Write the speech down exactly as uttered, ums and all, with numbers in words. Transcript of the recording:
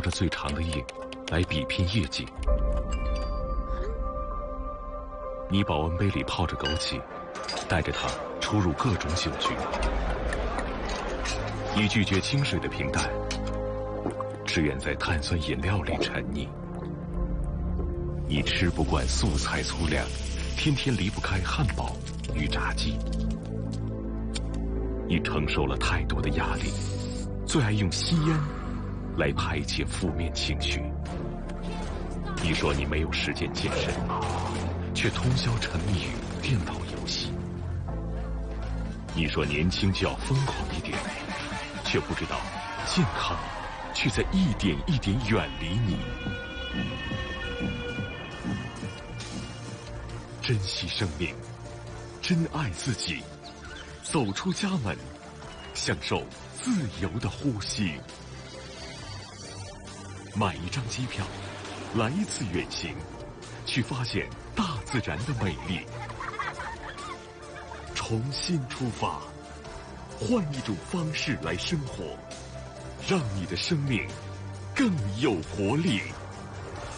着最长的夜来比拼业绩。你保温杯里泡着枸杞，带着它出入各种酒局。你拒绝清水的平淡，只愿在碳酸饮料里沉溺。你吃不惯素菜粗粮，天天离不开汉堡与炸鸡。你承受了太多的压力，最爱用吸烟来排解负面情绪。你说你没有时间健身，却通宵沉迷于电脑游戏。你说年轻就要疯狂一点，却不知道健康却在一点一点远离你。珍惜生命，珍爱自己，走出家门，享受自由的呼吸。买一张机票，来一次远行，去发现大自然的美丽。重新出发，换一种方式来生活，让你的生命更有活力。